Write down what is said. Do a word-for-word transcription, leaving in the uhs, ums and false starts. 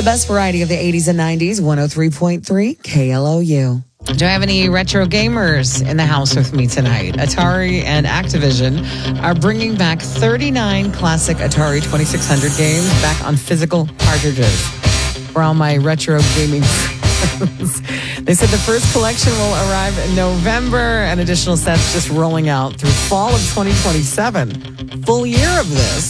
The best variety of the eighties and nineties, one oh three point three K L O U. Do I have any retro gamers in the house with me tonight? Atari and Activision are bringing back thirty-nine classic Atari twenty-six hundred games back on physical cartridges. For all my retro gaming friends, they said the first collection will arrive in November and additional sets just rolling out through fall of twenty twenty-seven. Full year of this